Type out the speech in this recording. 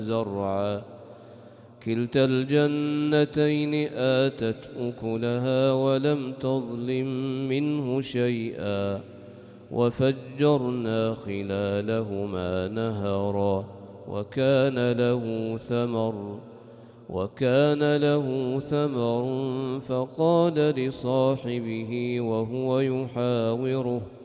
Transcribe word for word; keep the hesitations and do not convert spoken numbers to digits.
زرعا كلتا الجنتين آتت أكلها ولم تظلم منه شيئا وفجرنا خلالهما نهرا وكان له ثمر وكان له ثمر فقال لصاحبه وهو يحاوره